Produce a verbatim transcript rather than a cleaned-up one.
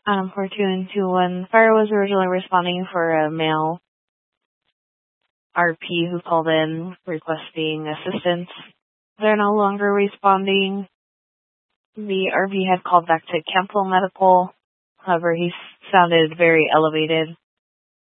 um, for two and two one. Fire was originally responding for a male R P who called in requesting assistance. They're no longer responding. The R P had called back to Campbell Medical. However, he sounded very elevated.